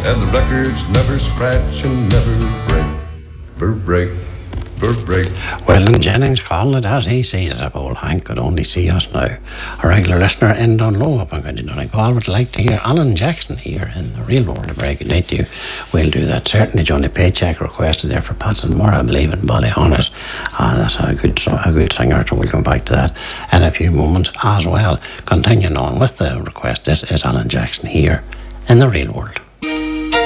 and the records never scratch and never break. Well, and Jennings calling it as he sees it. If old Hank could only see us now. A regular listener in Dunlow up on County Donegal would like to hear Alan Jackson here in the real world of breaking it to you. We'll do that. Certainly Johnny Paycheck requested there for Patson Moore, I believe, in Ballyhonus. That's a good singer, so we'll come back to that in a few moments as well. Continuing on with the request, this is Alan Jackson here in the real world.